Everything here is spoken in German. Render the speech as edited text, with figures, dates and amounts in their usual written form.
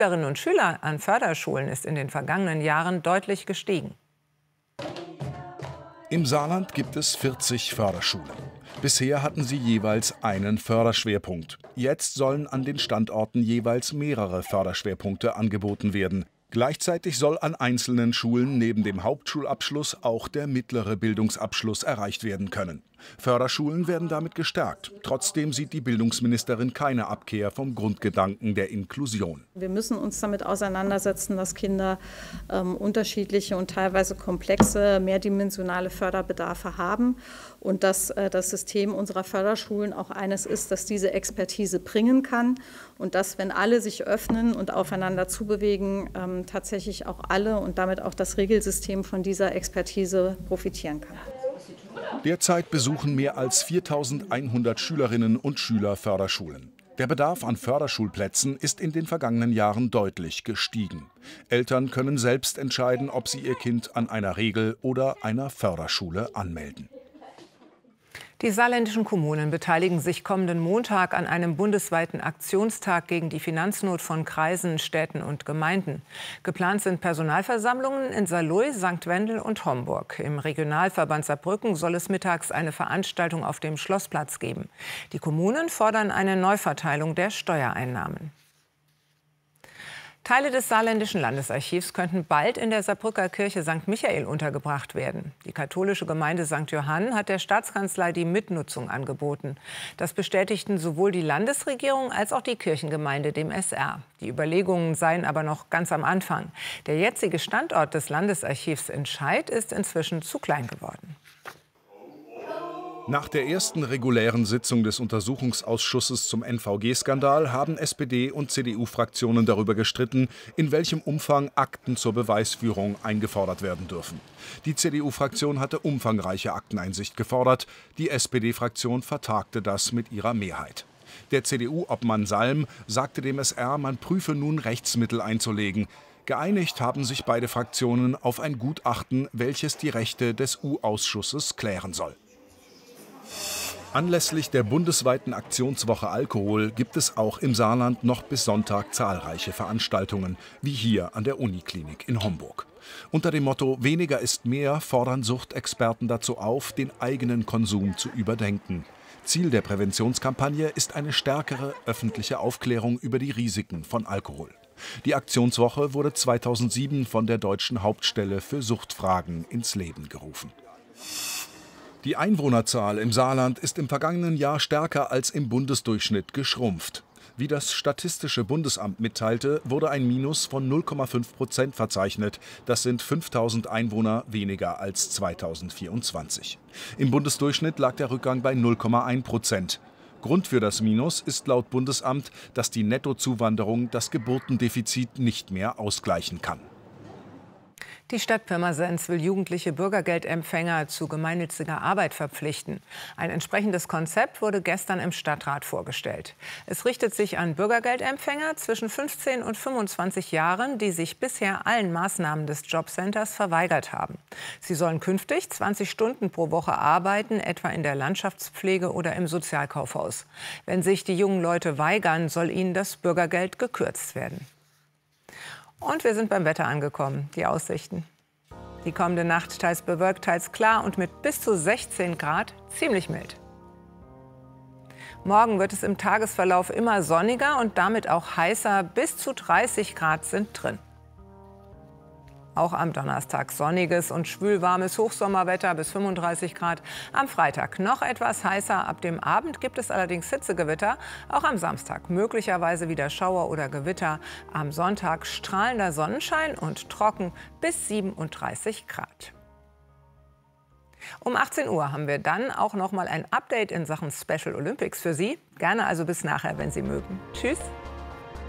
Schülerinnen und Schüler an Förderschulen ist in den vergangenen Jahren deutlich gestiegen. Im Saarland gibt es 40 Förderschulen. Bisher hatten sie jeweils einen Förderschwerpunkt. Jetzt sollen an den Standorten jeweils mehrere Förderschwerpunkte angeboten werden. Gleichzeitig soll an einzelnen Schulen neben dem Hauptschulabschluss auch der mittlere Bildungsabschluss erreicht werden können. Förderschulen werden damit gestärkt. Trotzdem sieht die Bildungsministerin keine Abkehr vom Grundgedanken der Inklusion. Wir müssen uns damit auseinandersetzen, dass Kinder unterschiedliche und teilweise komplexe, mehrdimensionale Förderbedarfe haben und dass das System unserer Förderschulen auch eines ist, das diese Expertise bringen kann und dass, wenn alle sich öffnen und aufeinander zubewegen, tatsächlich auch alle und damit auch das Regelsystem von dieser Expertise profitieren kann. Derzeit besuchen mehr als 4.100 Schülerinnen und Schüler Förderschulen. Der Bedarf an Förderschulplätzen ist in den vergangenen Jahren deutlich gestiegen. Eltern können selbst entscheiden, ob sie ihr Kind an einer Regel- oder einer Förderschule anmelden. Die saarländischen Kommunen beteiligen sich kommenden Montag an einem bundesweiten Aktionstag gegen die Finanznot von Kreisen, Städten und Gemeinden. Geplant sind Personalversammlungen in Saarlouis, St. Wendel und Homburg. Im Regionalverband Saarbrücken soll es mittags eine Veranstaltung auf dem Schlossplatz geben. Die Kommunen fordern eine Neuverteilung der Steuereinnahmen. Teile des Saarländischen Landesarchivs könnten bald in der Saarbrücker Kirche St. Michael untergebracht werden. Die katholische Gemeinde St. Johann hat der Staatskanzlei die Mitnutzung angeboten. Das bestätigten sowohl die Landesregierung als auch die Kirchengemeinde dem SR. Die Überlegungen seien aber noch ganz am Anfang. Der jetzige Standort des Landesarchivs in Scheid ist inzwischen zu klein geworden. Nach der ersten regulären Sitzung des Untersuchungsausschusses zum NVG-Skandal haben SPD- und CDU-Fraktionen darüber gestritten, in welchem Umfang Akten zur Beweisführung eingefordert werden dürfen. Die CDU-Fraktion hatte umfangreiche Akteneinsicht gefordert, die SPD-Fraktion vertagte das mit ihrer Mehrheit. Der CDU-Obmann Salm sagte dem SR, man prüfe nun Rechtsmittel einzulegen. Geeinigt haben sich beide Fraktionen auf ein Gutachten, welches die Rechte des U-Ausschusses klären soll. Anlässlich der bundesweiten Aktionswoche Alkohol gibt es auch im Saarland noch bis Sonntag zahlreiche Veranstaltungen, wie hier an der Uniklinik in Homburg. Unter dem Motto »Weniger ist mehr« fordern Suchtexperten dazu auf, den eigenen Konsum zu überdenken. Ziel der Präventionskampagne ist eine stärkere öffentliche Aufklärung über die Risiken von Alkohol. Die Aktionswoche wurde 2007 von der Deutschen Hauptstelle für Suchtfragen ins Leben gerufen. Die Einwohnerzahl im Saarland ist im vergangenen Jahr stärker als im Bundesdurchschnitt geschrumpft. Wie das Statistische Bundesamt mitteilte, wurde ein Minus von 0,5% verzeichnet. Das sind 5.000 Einwohner weniger als 2024. Im Bundesdurchschnitt lag der Rückgang bei 0,1%. Grund für das Minus ist laut Bundesamt, dass die Nettozuwanderung das Geburtendefizit nicht mehr ausgleichen kann. Die Stadt Pirmasens will jugendliche Bürgergeldempfänger zu gemeinnütziger Arbeit verpflichten. Ein entsprechendes Konzept wurde gestern im Stadtrat vorgestellt. Es richtet sich an Bürgergeldempfänger zwischen 15 und 25 Jahren, die sich bisher allen Maßnahmen des Jobcenters verweigert haben. Sie sollen künftig 20 Stunden pro Woche arbeiten, etwa in der Landschaftspflege oder im Sozialkaufhaus. Wenn sich die jungen Leute weigern, soll ihnen das Bürgergeld gekürzt werden. Und wir sind beim Wetter angekommen. Die Aussichten. Die kommende Nacht teils bewölkt, teils klar und mit bis zu 16 Grad ziemlich mild. Morgen wird es im Tagesverlauf immer sonniger und damit auch heißer. Bis zu 30 Grad sind drin. Auch am Donnerstag sonniges und schwülwarmes Hochsommerwetter bis 35 Grad. Am Freitag noch etwas heißer. Ab dem Abend gibt es allerdings Hitzegewitter. Auch am Samstag möglicherweise wieder Schauer oder Gewitter. Am Sonntag strahlender Sonnenschein und trocken bis 37 Grad. Um 18 Uhr haben wir dann auch noch mal ein Update in Sachen Special Olympics für Sie. Gerne also bis nachher, wenn Sie mögen. Tschüss.